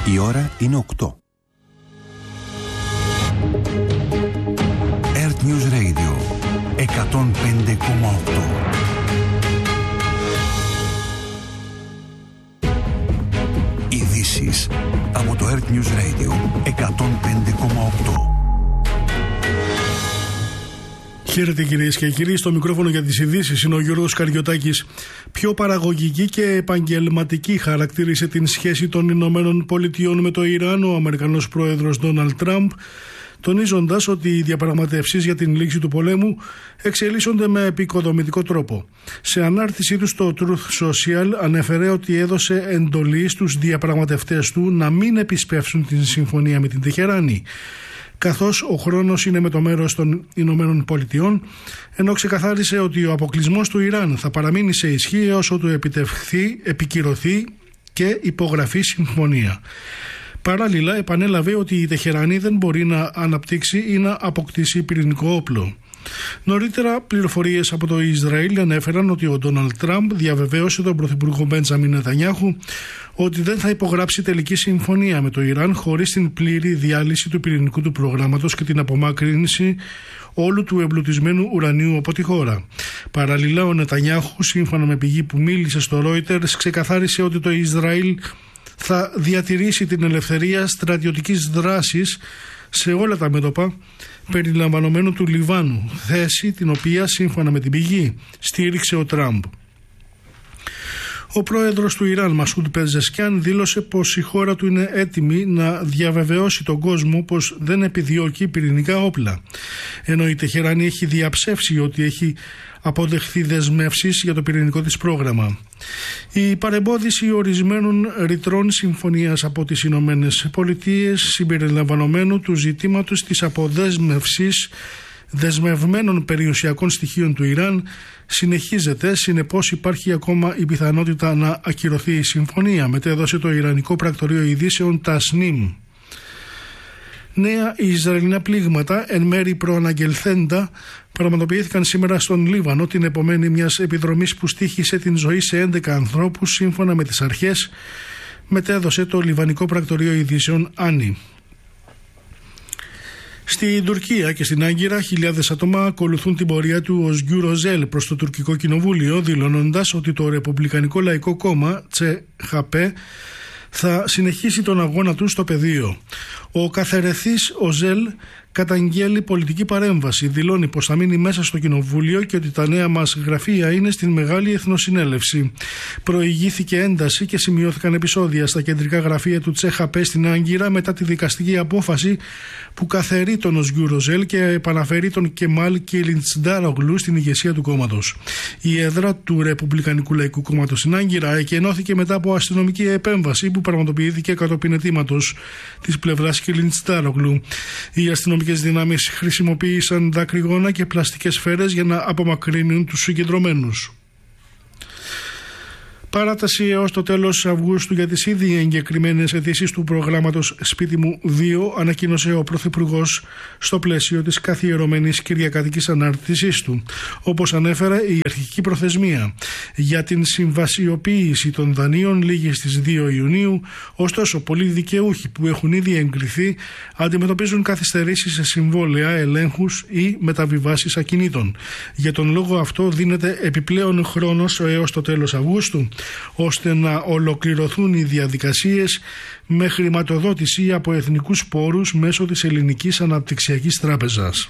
Η ώρα είναι 8. Earth News Radio 105,8. Ειδήσεις από το Earth News Radio 105,8. Χαίρετε κυρίες και κύριοι, στο μικρόφωνο για τις ειδήσεις είναι ο Γιώργος Καριωτάκης. Πιο παραγωγική και επαγγελματική χαρακτήρισε την σχέση των Ηνωμένων Πολιτειών με το Ιράν ο Αμερικανός πρόεδρος Ντόναλντ Τραμπ, τονίζοντας ότι οι διαπραγματεύσεις για την λήξη του πολέμου εξελίσσονται με επικοδομητικό τρόπο. Σε ανάρτησή του στο Truth Social ανέφερε ότι έδωσε εντολή στους διαπραγματευτές του να μην επισπεύσουν την συμφωνία με την Τεχεράνη, καθώς ο χρόνος είναι με το μέρος των Ηνωμένων Πολιτειών, ενώ ξεκαθάρισε ότι ο αποκλεισμός του Ιράν θα παραμείνει σε ισχύ έως ότου επιτευχθεί, επικυρωθεί και υπογραφεί συμφωνία. Παράλληλα, επανέλαβε ότι η Τεχεράνη δεν μπορεί να αναπτύξει ή να αποκτήσει πυρηνικό όπλο. Νωρίτερα, πληροφορίες από το Ισραήλ ανέφεραν ότι ο Ντόναλντ Τραμπ διαβεβαίωσε τον πρωθυπουργό Μπέντζαμιν Νετανιάχου ότι δεν θα υπογράψει τελική συμφωνία με το Ιράν χωρίς την πλήρη διάλυση του πυρηνικού του προγράμματος και την απομάκρυνση όλου του εμπλουτισμένου ουρανίου από τη χώρα. Παραλληλά, ο Νετανιάχου, σύμφωνα με πηγή που μίλησε στο Reuters, ξεκαθάρισε ότι το Ισραήλ θα διατηρήσει την ελευθερία στρατιωτικής δράσης σε όλα τα μέτωπα, περιλαμβανομένου του Λιβάνου, θέση την οποία, σύμφωνα με την πηγή, στήριξε ο Τραμπ. Ο πρόεδρος του Ιράν, Μασούντ Πεζεσκιάν, δήλωσε πως η χώρα του είναι έτοιμη να διαβεβαιώσει τον κόσμο πως δεν επιδιώκει πυρηνικά όπλα, ενώ η Τεχεράνη έχει διαψεύσει ότι έχει αποδεχθεί δεσμεύσεις για το πυρηνικό της πρόγραμμα. Η παρεμπόδιση ορισμένων ρητρών συμφωνίας από τις Ηνωμένες Πολιτείες, συμπεριλαμβανομένου του ζητήματος της αποδέσμευσης δεσμευμένων περιουσιακών στοιχείων του Ιράν, συνεχίζεται. Συνεπώς υπάρχει ακόμα η πιθανότητα να ακυρωθεί η συμφωνία, μετέδωσε το Ιρανικό Πρακτορείο Ειδήσεων Tasnim. Νέα Ισραηλινά πλήγματα, εν μέρει προαναγγελθέντα, πραγματοποιήθηκαν σήμερα στον Λίβανο, την επομένη μιας επιδρομής που στοίχησε την ζωή σε 11 ανθρώπους, σύμφωνα με τις αρχές, μετέδωσε το Λιβανικό Πρακτορείο Ειδήσεων Άνι. Στην Τουρκία και στην Άγκυρα, χιλιάδες άτομα ακολουθούν την πορεία του Οσγκιούρ Οζέλ προς το τουρκικό κοινοβούλιο, δηλώνοντας ότι το Ρεπουμπλικανικό Λαϊκό Κόμμα, CHP, θα συνεχίσει τον αγώνα του στο πεδίο. Ο καθερεθής Οζέλ καταγγέλει πολιτική παρέμβαση, δηλώνει πως θα μείνει μέσα στο κοινοβούλιο και ότι τα νέα μας γραφεία είναι στην Μεγάλη Εθνοσυνέλευση. Προηγήθηκε ένταση και σημειώθηκαν επεισόδια στα κεντρικά γραφεία του CHP στην Άγκυρα μετά τη δικαστική απόφαση που καθαιρεί τον Οσγκιούρ Οζέλ και επαναφέρει τον Κεμάλ Κιλιντσντάρογλου στην ηγεσία του κόμματος. Η έδρα του Ρεπουμπλικανικού Λαϊκού Κόμματος στην Άγκυρα εκενώθηκε μετά από αστυνομική επέμβαση που πραγματοποιήθηκε κατόπιν αιτήματος της πλευράς Κιλιντσντάρογλου. Οι αστυνομικές δυνάμεις χρησιμοποίησαν δακρυγόνα και πλαστικές σφαίρες για να απομακρύνουν τους συγκεντρωμένους. Παράταση έως το τέλος Αυγούστου για τις ήδη εγκεκριμένες αιτήσεις του προγράμματος Σπίτι μου 2, ανακοίνωσε ο Πρωθυπουργός στο πλαίσιο της καθιερωμένης κυριακάτικης ανάρτησής του. Όπως ανέφερε, η αρχική προθεσμία για την συμβασιοποίηση των δανείων λήγει στις 2 Ιουνίου, ωστόσο πολλοί δικαιούχοι που έχουν ήδη εγκριθεί αντιμετωπίζουν καθυστερήσεις σε συμβόλαια, ελέγχους ή μεταβιβάσεις ακινήτων. Για τον λόγο αυτό δίνεται επιπλέον χρόνος έως το τέλος Αυγούστου, ώστε να ολοκληρωθούν οι διαδικασίες με χρηματοδότηση από εθνικούς πόρους μέσω της Ελληνικής Αναπτυξιακής Τράπεζας.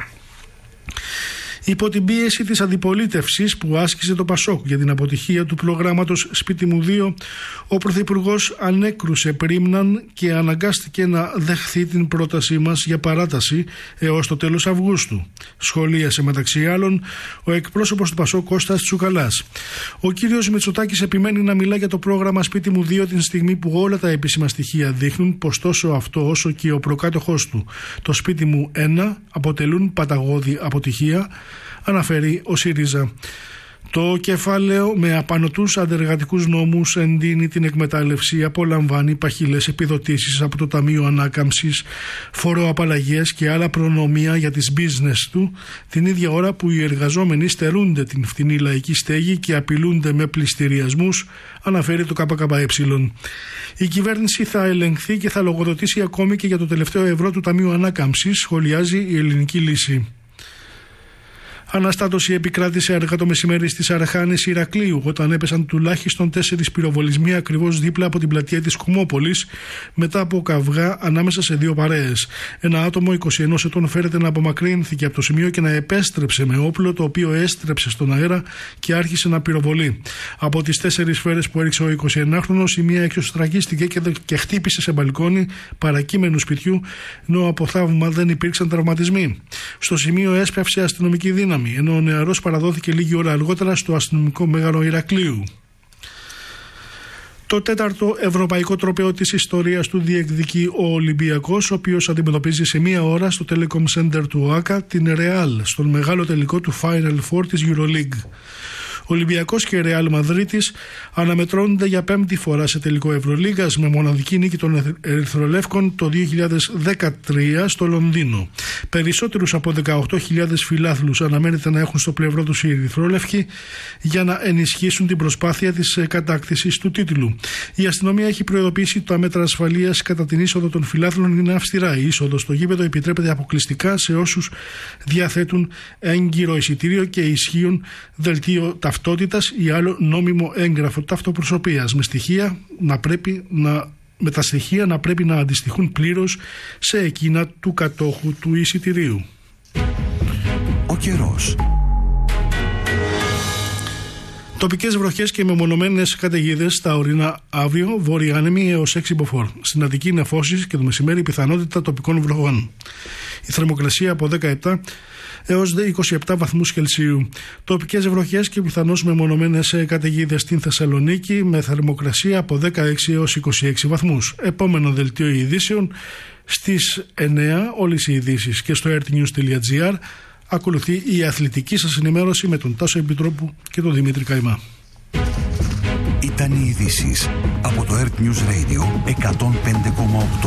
Υπό την πίεση της αντιπολίτευσης που άσκησε το ΠΑΣΟΚ για την αποτυχία του προγράμματος Σπίτι μου 2, ο Πρωθυπουργός ανέκρουσε πρίμναν και αναγκάστηκε να δεχθεί την πρότασή μας για παράταση έως το τέλος Αυγούστου. Σχολίασε μεταξύ άλλων ο εκπρόσωπος του ΠΑΣΟΚ Κώστας Τσουκαλάς. Ο κύριος Μητσοτάκης επιμένει να μιλά για το πρόγραμμα Σπίτι μου 2 την στιγμή που όλα τα επίσημα στοιχεία δείχνουν πως τόσο αυτό όσο και ο προκάτοχός του, το Σπίτι μου 1, αποτελούν παταγώδη αποτυχία, αναφέρει ο ΣΥΡΙΖΑ. Το κεφάλαιο με απανωτούς αντεργατικούς νόμους εντείνει την εκμετάλλευση, απολαμβάνει παχυλές επιδοτήσεις από το Ταμείο Ανάκαμψης, φοροαπαλλαγές και άλλα προνομία για τις business του, την ίδια ώρα που οι εργαζόμενοι στερούνται την φτηνή λαϊκή στέγη και απειλούνται με πληστηριασμούς, αναφέρει το ΚΚΕ. Η κυβέρνηση θα ελεγχθεί και θα λογοδοτήσει ακόμη και για το τελευταίο ευρώ του Ταμείου Ανάκαμψης, σχολιάζει η Ελληνική Λύση. Αναστάτωση επικράτησε αργά το μεσημέρι στις Αρχάνες Ηρακλείου, όταν έπεσαν τουλάχιστον 4 πυροβολισμοί ακριβώς δίπλα από την πλατεία της Κομμόπολης, μετά από καυγά ανάμεσα σε 2 παρέες. Ένα άτομο 21 ετών φέρεται να απομακρύνθηκε από το σημείο και να επέστρεψε με όπλο, το οποίο έστρεψε στον αέρα και άρχισε να πυροβολεί. Από τις 4 σφαίρες που έριξε ο 21χρονος, η μία εξωστραγίστηκε και χτύπησε σε μπαλκόνι παρακείμενου σπιτιού, ενώ από θαύμα δεν υπήρξαν τραυματισμοί. Στο σημείο έσπευσε αστυνομική δύναμη, ενώ ο νεαρός παραδόθηκε λίγη ώρα αργότερα στο αστυνομικό μέγαρο Ηρακλείου. Το 4ο ευρωπαϊκό τροπαίο της ιστορίας του διεκδικεί ο Ολυμπιακός, ο οποίος αντιμετωπίζει σε 1 ώρα στο Telecom Center του ΟΑΚΑ την Real, στον μεγάλο τελικό του Final Four της EuroLeague. Ο Ολυμπιακός και η Ρεάλ Μαδρίτης αναμετρώνονται για 5η φορά σε τελικό Ευρωλίγας, με μοναδική νίκη των Ερυθρολεύκων το 2013 στο Λονδίνο. Περισσότερους από 18.000 φιλάθλους αναμένεται να έχουν στο πλευρό τους οι Ερυθρόλευκοι για να ενισχύσουν την προσπάθεια της κατάκτησης του τίτλου. Η αστυνομία έχει προειδοποιήσει ότι τα μέτρα ασφαλείας κατά την είσοδο των φιλάθλων είναι αυστηρά. Η είσοδος στο γήπεδο επιτρέπεται αποκλειστικά σε όσους διαθέτουν έγκυρο εισιτήριο και ισχύουν δελτίο ταυτότητας ή άλλο νόμιμο έγγραφο ταυτοπροσωπείας, με τα στοιχεία να πρέπει να αντιστοιχούν πλήρως σε εκείνα του κατόχου του εισιτηρίου. Ο καιρός. Τοπικές βροχές και μεμονωμένες καταιγίδες στα ορεινά αύριο, βόρεια άνεμη έως 6 μποφόρ. Στην Αττική νεφώσεις και το μεσημέρι πιθανότητα τοπικών βροχών. Η θερμοκρασία από 17 έως 27 βαθμούς Κελσίου. Τοπικές βροχές και πιθανώς μεμονωμένες καταιγίδες στην Θεσσαλονίκη, με θερμοκρασία από 16 έως 26 βαθμούς. Επόμενο δελτίο ειδήσεων στις 9, όλες οι ειδήσεις και στο earthnews.gr. Ακολουθεί η αθλητική σας ενημέρωση με τον Τάσο Επιτρόπου και τον Δημήτρη Καϊμά. Ήταν οι ειδήσεις από το Earth News Radio 105,8.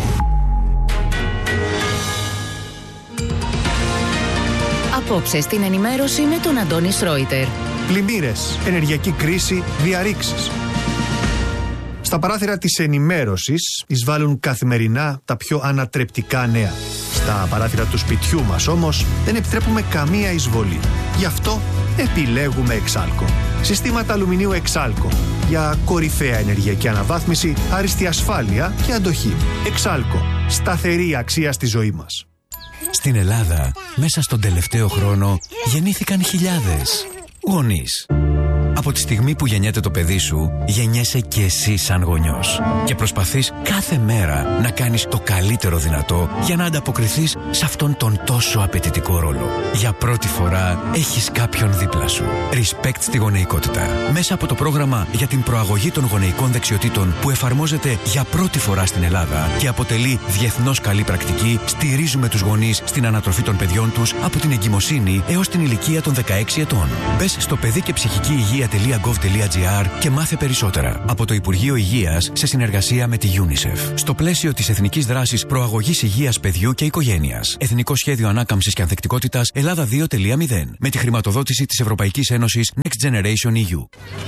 Απόψε στην ενημέρωση με τον Αντώνη Σρόιτερ. Πλημμύρες, ενεργειακή κρίση, διαρρήξεις. Στα παράθυρα της ενημέρωσης εισβάλλουν καθημερινά τα πιο ανατρεπτικά νέα. Στα παράθυρα του σπιτιού μας όμως δεν επιτρέπουμε καμία εισβολή. Γι' αυτό επιλέγουμε Εξάλκο. Συστήματα αλουμινίου Εξάλκο για κορυφαία ενεργειακή αναβάθμιση, άριστη ασφάλεια και αντοχή. Εξάλκο. Σταθερή αξία στη ζωή μας. Στην Ελλάδα, μέσα στον τελευταίο χρόνο, γεννήθηκαν χιλιάδες γονείς. Από τη στιγμή που γεννιέται το παιδί σου, γεννιέσαι και εσύ σαν γονιός. Και προσπαθείς κάθε μέρα να κάνεις το καλύτερο δυνατό για να ανταποκριθείς σε αυτόν τον τόσο απαιτητικό ρόλο. Για πρώτη φορά έχεις κάποιον δίπλα σου. Respect στη γονεϊκότητα. Μέσα από το πρόγραμμα για την προαγωγή των γονεϊκών δεξιοτήτων που εφαρμόζεται για πρώτη φορά στην Ελλάδα και αποτελεί διεθνώς καλή πρακτική, στηρίζουμε τους γονείς στην ανατροφή των παιδιών τους από την εγκυμοσύνη έως την ηλικία των 16 ετών. Μπες στο παιδί και ψυχική υγεία.gov.gr και μάθε περισσότερα. Από το Υπουργείο Υγείας σε συνεργασία με τη UNICEF. Στο πλαίσιο της Εθνικής Δράσης Προαγωγής Υγείας Παιδιού και Οικογένειας. Εθνικό Σχέδιο Ανάκαμψης και Ανθεκτικότητας Ελλάδα 2.0. Με τη χρηματοδότηση της Ευρωπαϊκής Ένωσης Next Generation EU.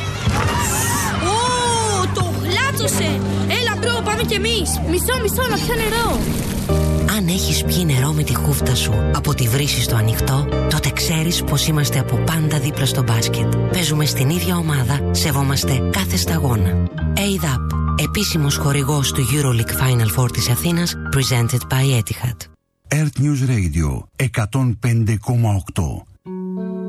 Το γλάτσωσε! Έλα μπρο, πάμε κι εμείς! Μισό, να πιω νερό! Αν έχεις πιει νερό με τη χούφτα σου από τη βρύση στο ανοιχτό, τότε ξέρεις πως είμαστε από πάντα δίπλα στο μπάσκετ. Παίζουμε στην ίδια ομάδα, σεβόμαστε κάθε σταγόνα. ADAP, επίσημος χορηγός του EuroLeague Final Four της Αθήνας, presented by Etihad. Earth News Radio 105,8.